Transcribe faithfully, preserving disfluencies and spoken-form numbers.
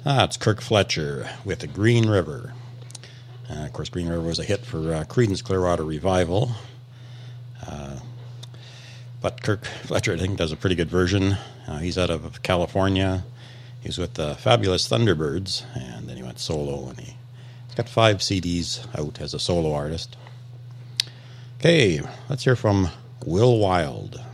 Ah, it's Kirk Fletcher with the Green River. Uh, of course, Green River was a hit for uh, Creedence Clearwater Revival. Uh, but Kirk Fletcher, I think, does a pretty good version. Uh, he's out of California. He's with the Fabulous Thunderbirds, and then he went solo, and he, he's got five C Ds out as a solo artist. Okay, let's hear from Will Wild.